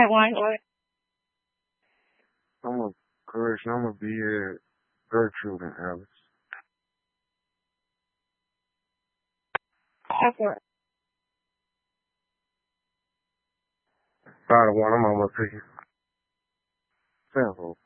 What? I'm a correction. I'm gonna be at Gertrude and Alex. Effort. By the one, I'm almost taking sample.